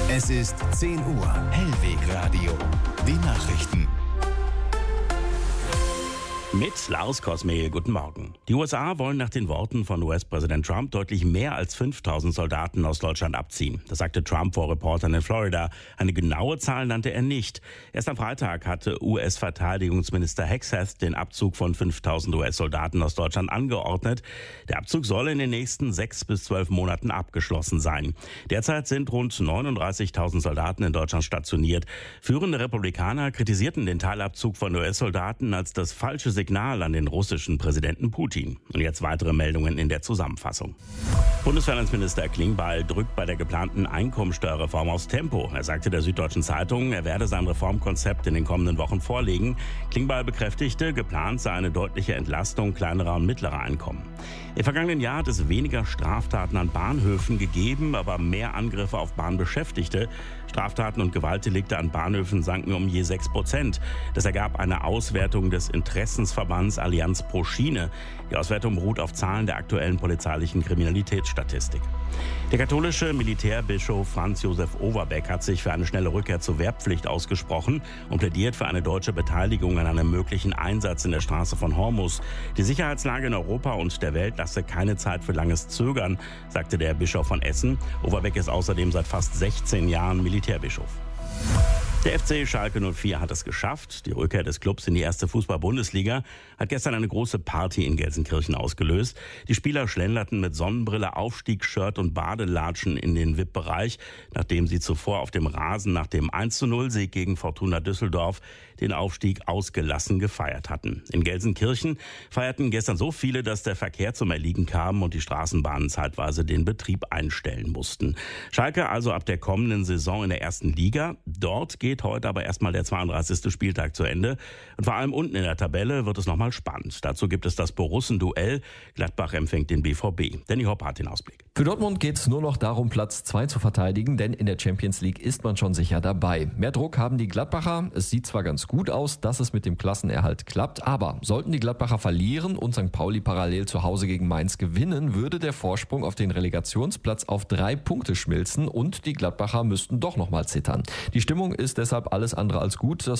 Es ist 10 Uhr. Hellweg Radio. Die Nachrichten. Mit Lars Kosmehl, guten Morgen. Die USA wollen nach den Worten von US-Präsident Trump deutlich mehr als 5000 Soldaten aus Deutschland abziehen. Das sagte Trump vor Reportern in Florida. Eine genaue Zahl nannte er nicht. Erst am Freitag hatte US-Verteidigungsminister Hegseth den Abzug von 5000 US-Soldaten aus Deutschland angeordnet. Der Abzug soll in den nächsten 6 bis 12 Monaten abgeschlossen sein. Derzeit sind rund 39.000 Soldaten in Deutschland stationiert. Führende Republikaner kritisierten den Teilabzug von US-Soldaten als das falsche Signal an den russischen Präsidenten Putin. Und jetzt weitere Meldungen in der Zusammenfassung. Bundesfinanzminister Klingbeil drückt bei der geplanten Einkommensteuerreform aufs Tempo. Er sagte der Süddeutschen Zeitung, er werde sein Reformkonzept in den kommenden Wochen vorlegen. Klingbeil bekräftigte, geplant sei eine deutliche Entlastung kleinerer und mittlerer Einkommen. Im vergangenen Jahr hat es weniger Straftaten an Bahnhöfen gegeben, aber mehr Angriffe auf Bahnbeschäftigte. Straftaten und Gewaltdelikte an Bahnhöfen sanken um je 6%. Das ergab eine Auswertung des Interessensverbands Allianz pro Schiene. Die Auswertung beruht auf Zahlen der aktuellen polizeilichen Kriminalitätsstatistik. Der katholische Militärbischof Franz Josef Overbeck hat sich für eine schnelle Rückkehr zur Wehrpflicht ausgesprochen und plädiert für eine deutsche Beteiligung an einem möglichen Einsatz in der Straße von Hormuz. Die Sicherheitslage in Europa und der Welt lasse keine Zeit für langes Zögern, sagte der Bischof von Essen. Overbeck ist außerdem seit fast 16 Jahren Militärbischof. Der FC Schalke 04 hat es geschafft. Die Rückkehr des Clubs in die erste Fußball-Bundesliga hat gestern eine große Party in Gelsenkirchen ausgelöst. Die Spieler schlenderten mit Sonnenbrille, Aufstiegsshirt und Badelatschen in den VIP-Bereich, nachdem sie zuvor auf dem Rasen nach dem 1:0-Sieg gegen Fortuna Düsseldorf den Aufstieg ausgelassen gefeiert hatten. In Gelsenkirchen feierten gestern so viele, dass der Verkehr zum Erliegen kam und die Straßenbahnen zeitweise den Betrieb einstellen mussten. Schalke also ab der kommenden Saison in der ersten Liga. Dort geht heute aber erstmal der 32. Spieltag zu Ende. Und vor allem unten in der Tabelle wird es nochmal spannend. Dazu gibt es das Borussen-Duell. Gladbach empfängt den BVB. Danny Hopp hat den Ausblick. Für Dortmund geht es nur noch darum, Platz 2 zu verteidigen, denn in der Champions League ist man schon sicher dabei. Mehr Druck haben die Gladbacher. Es sieht zwar ganz gut aus, dass es mit dem Klassenerhalt klappt, aber sollten die Gladbacher verlieren und St. Pauli parallel zu Hause gegen Mainz gewinnen, würde der Vorsprung auf den Relegationsplatz auf 3 Punkte schmilzen und die Gladbacher müssten doch nochmal zittern. Die Stimmung ist deshalb alles andere als gut. Das